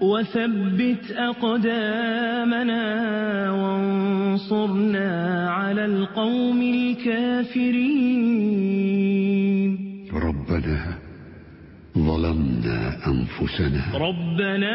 وثبت أقدامنا وانصرنا على القوم الكافرين. ربنا ظلمنا أنفسنا